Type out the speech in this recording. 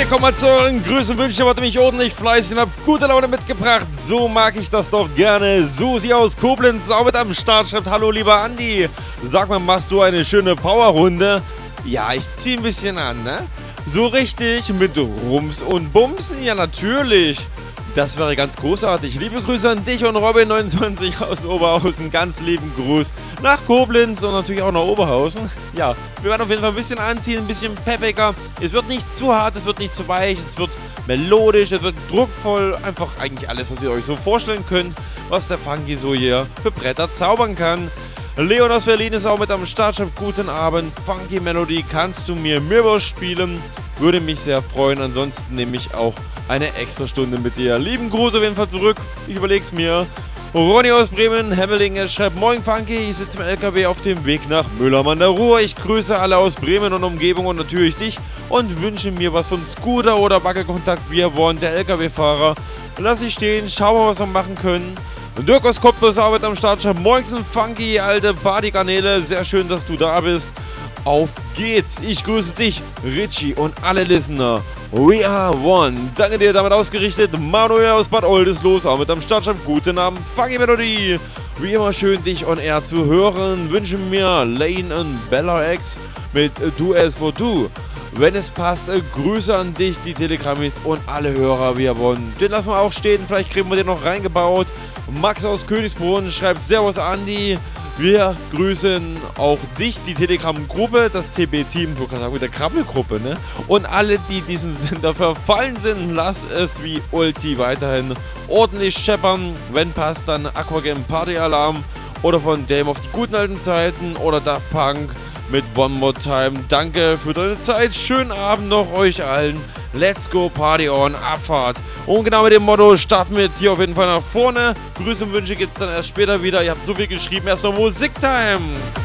Willkommen zu euren Grüßen, Wünsche, warte mich ordentlich fleißig und hab gute Laune mitgebracht. So mag ich das doch gerne. Susi aus Koblenz auch mit am Start schreibt: Hallo lieber Andi. Sag mal, machst du eine schöne Powerrunde? Ja, ich zieh ein bisschen an, ne? So richtig mit Rums und Bumsen? Ja, natürlich. Das wäre ganz großartig. Liebe Grüße an dich und Robin29 aus Oberhausen. Ganz lieben Gruß nach Koblenz und natürlich auch nach Oberhausen. Ja, wir werden auf jeden Fall ein bisschen anziehen, ein bisschen peppiger. Es wird nicht zu hart, es wird nicht zu weich, es wird melodisch, es wird druckvoll. Einfach eigentlich alles, was ihr euch so vorstellen könnt, was der Funky so hier für Bretter zaubern kann. Leon aus Berlin ist auch mit am Start. Schreibt: Guten Abend, Funky Melody, kannst du mir Mirror spielen? Würde mich sehr freuen. Ansonsten nehme ich auch eine extra Stunde mit dir. Lieben Gruß auf jeden Fall zurück. Ich überleg's mir. Ronny aus Bremen, Hemmeling, schreibt: Moin Funky, ich sitze im LKW auf dem Weg nach Müllermann an der Ruhr. Ich grüße alle aus Bremen und Umgebung und natürlich dich und wünsche mir was von Scooter oder Wackelkontakt. Wir wollen der LKW-Fahrer. Lass ich stehen, schauen wir, was wir machen können. Dirk aus Cottbus arbeitet am Start. Schreibt: Moinsen Funky, alte Partykanäle, sehr schön, dass du da bist. Auf geht's, ich grüße dich, Richie und alle Listener. We are one. Danke dir, damit ausgerichtet. Manuel aus Bad Oldesloe, auch mit am Start. Schreibt: Guten Abend, Funky Melody. Wie immer schön, dich on air zu hören. Wünsche mir Lane und Bella X mit Du as for Du. Wenn es passt, Grüße an dich, die Telegrammis und alle Hörer, wir wollen. Den lassen wir auch stehen, vielleicht kriegen wir den noch reingebaut. Max aus Königsbrunn schreibt: Servus Andi. Wir grüßen auch dich, die Telegram-Gruppe, das TB-Team, du kannst sagen, mit der Krabbelgruppe, ne? Und alle, die diesen Sender verfallen sind, lasst es wie Ulti weiterhin ordentlich scheppern. Wenn passt, dann Aquagame Party Alarm oder von Dame auf die guten alten Zeiten oder Daft Punk mit One More Time. Danke für deine Zeit, schönen Abend noch euch allen. Let's go, Party on, Abfahrt. Und genau mit dem Motto starten wir jetzt hier auf jeden Fall nach vorne. Grüße und Wünsche gibt es dann erst später wieder. Ihr habt so viel geschrieben, erstmal Musiktime.